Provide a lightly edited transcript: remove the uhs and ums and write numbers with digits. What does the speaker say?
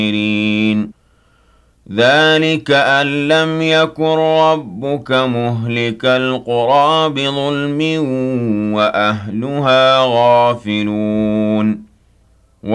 ذلك أن لم يكن ربك مهلك القرى بظلم وأهلها غافلون